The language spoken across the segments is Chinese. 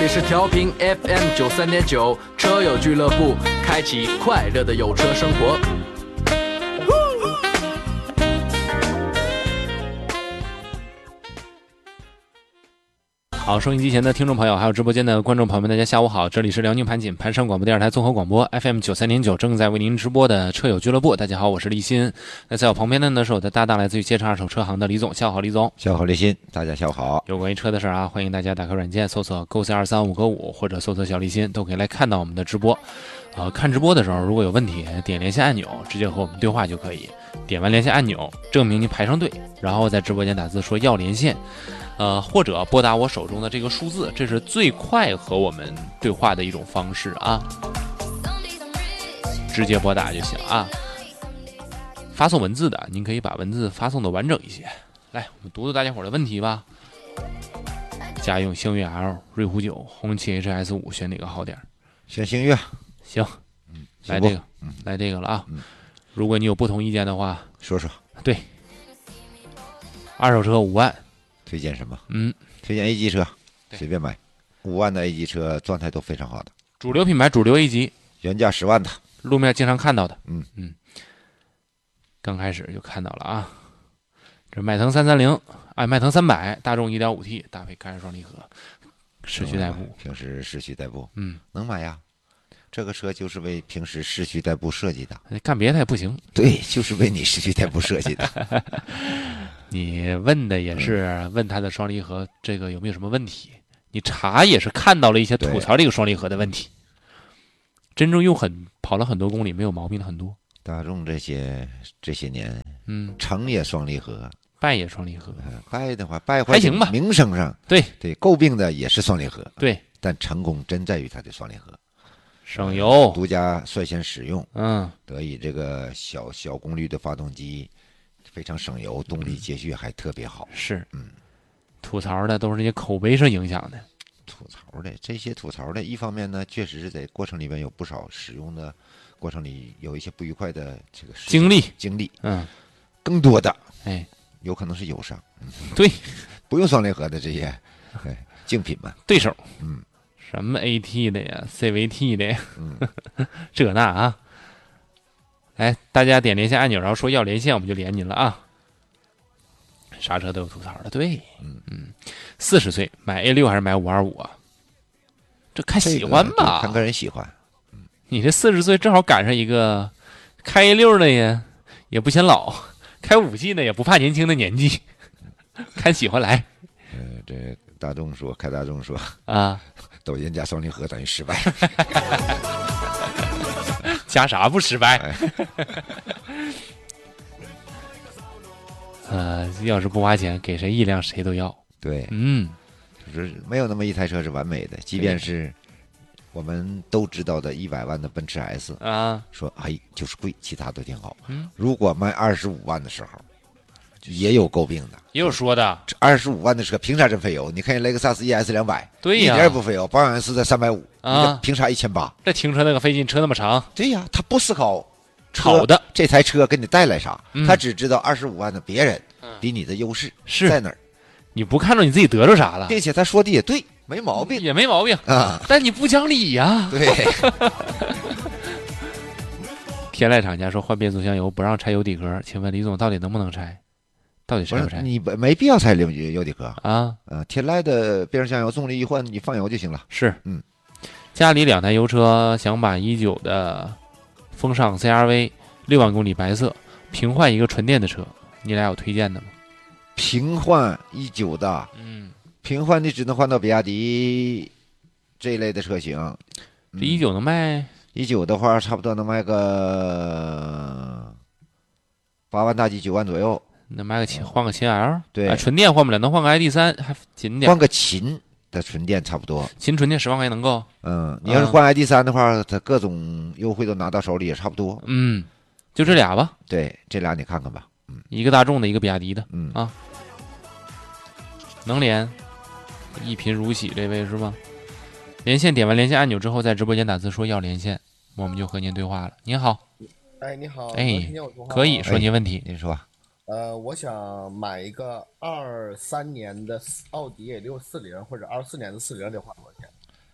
里是调频 FM93.9车友俱乐部，开启快乐的有车生活。好，收音机前的听众朋友，还有直播间的观众朋友们，大家下午好！这里是辽宁盘锦盘山广播电视台综合广播 FM93.9，正在为您直播的车友俱乐部。大家好，我是立新。那在我旁边的呢是我的搭档，来自于街车二手车行的李总。下午好，李总。 下午好，立新。大家下午好。 有关于车的事啊，欢迎大家打开软件搜索购 C235个5，或者搜索小立新，都可以来看到我们的直播。看直播的时候，如果有问题，点连线按钮，直接和我们对话就可以。点完连线按钮，证明你排上队，然后在直播间打字说要连线。或者拨打我手中的这个数字，这是最快和我们对话的一种方式啊，直接拨打就行啊。发送文字的，您可以把文字发送的完整一些。来，我们读读大家伙的问题吧。家用星越 L、瑞虎9、红旗 HS5 选哪个好点？ 选星越。 行，来这个，来这个了啊。如果你有不同意见的话， 说说。 对，二手车5万。 推荐什么？推荐 A 级车，随便买。5万的 A 级车状态都非常好的。 主流品牌，主流 A 级， 原价10万的， 路面经常看到的。刚开始就看到了啊。这迈腾330，迈腾300，大众 1.5T， 搭配开式双离合，市区代步。 平时市区代步，能买呀。这个车就是为平时市区代步设计的。 干别的也不行。 对，就是为你市区代步设计的。 你问的也是问他的双离合这个有没有什么问题，你查也是看到了一些吐槽这个双离合的问题。真正跑了很多公里没有毛病的很多。 大众这些年，成也双离合， 败也双离合。 败的话，败还行吧， 名声上对， 诟病的也是双离合。 对， 但成功真在于它的双离合。 省油， 独家率先使用，得以这个小功率的发动机。非常省油，动力接续还特别好。 是，吐槽的都是这些口碑上影响的。 这些吐槽的，一方面呢，确实是在过程里面有不少使用的过程里有一些不愉快的这个经历。更多的，有可能是友商。 对， 不用双离合的这些，竞品们， 对手，什么 AT 的呀 ，CVT 的呀，这那啊。来，大家点连线按钮，然后说要连线，我们就连您了啊。啥车都有吐槽的，对，40岁买 A6还是买525啊？这看喜欢吧， 看个人喜欢。 你这40岁正好赶上一个开 A6的呀，也不显老，开5系的也不怕年轻的年纪，看喜欢来。 这大众说开大众说啊， 抖音加双离合等于失败。 加啥不失败？要是不花钱，给谁一辆谁都要。 对，就是没有那么一台车是完美的，即便是我们都知道的100万的奔驰 S 啊，说就是贵，其他都挺好。如果卖25万的时候，也有诟病的， 也有说的。 25万的车凭啥这费油？你看雷克萨斯 ES 200， 对呀， 一点不费油，保养是在350啊，凭啥1800？ 这停车那个费劲，车那么长。 对呀，他不思考好的这台车给你带来啥，他只知道25万的别人比你的优势在哪儿。 你不看着你自己得着啥了， 并且他说的也对，没毛病， 也没毛病啊。 但你不讲理呀。 对。 天籁厂家说换变速箱油不让拆油底壳，请问李总到底能不能拆？到底拆不拆？ 你没必要拆油底壳啊。 天籁的变速箱油重力一换，你放油就行了。 是，家里2台油车，想把19的风尚 CRV 6万公里白色平换一个纯电的车，你俩有推荐的吗？ 平换19的，平换你只能换到比亚迪这一类的车型。 这19能卖 ？19的话，差不多能卖个8万大几9万左右。 那买个换个秦 L， 对， 纯电换不了，能换个 ID3还紧点。 换个秦的纯电差不多， 秦纯电10万块钱能够。 你要是换 ID3的话，它各种优惠都拿到手里也差不多。 就这俩吧。 对，这俩你看看吧。 一个大众的，一个比亚迪的。能连，一贫如洗这位是吗？连线，点完连线按钮之后，在直播间打字说要连线，我们就和您对话了。您好。 你好。 可以说您问题。 您说。 我想买一个23年的奥迪A6 40或者24年的40得花多少钱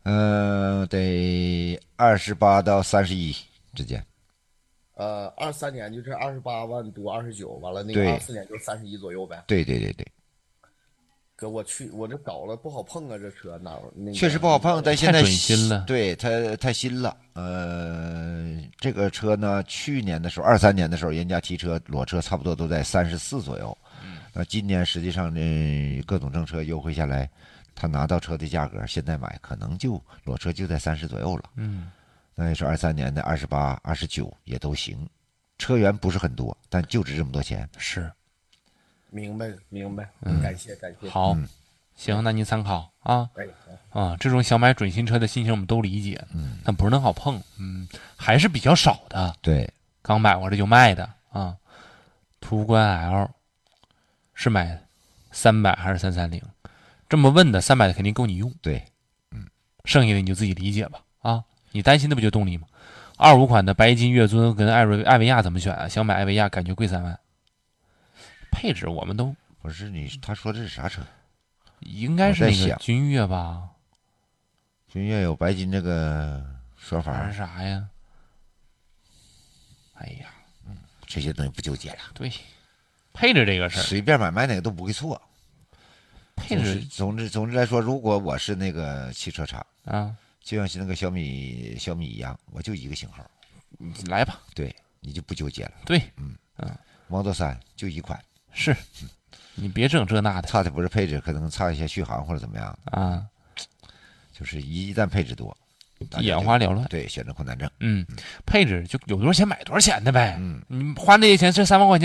得28到31之间。 23年就是28万多29，完了那个24年就31左右呗。 对。 哥，我这搞了不好碰啊，这车确实不好碰，但现在太准新了， 对它太新了。这个车呢，去年的时候，23年的时候，人家提车裸车差不多都在34左右。那今年实际上呢，各种政策优惠下来，他拿到车的价格，现在买可能就裸车就在30左右了。那也是23年的28、29也都行，车源不是很多，但就值这么多钱。 是。 明白，感谢。 好，行，那您参考啊。这种想买准新车的心情我们都理解，但不是很好碰，还是比较少的。 对， 刚买过这就卖的啊。途观 L 是买300还是330？这么问的，300的肯定够你用。 对， 剩下的你就自己理解吧。啊，你担心的不就动力吗？25款的白金岳尊跟艾维亚怎么选啊？想买艾维亚感觉贵3万。配置我们都不是他说这是啥车？ 应该是那个君越吧？ 君越有白金这个说法是啥呀？哎呀， 这些东西不纠结了。 对，配置这个事儿， 随便买哪个都不会错。 配置， 总之来说，如果我是那个汽车厂啊， 就像是那个小米一样，我就一个型号， 你来吧。 对，你就不纠结了。 对 ，Model 3就一款。 是，你别整这那的， 差的不是配置，可能差一些续航或者怎么样啊。 就是一旦配置多， 眼花缭乱， 对，选择困难症。 配置就有多少钱买多少钱的呗。你花那些钱，这3万块钱。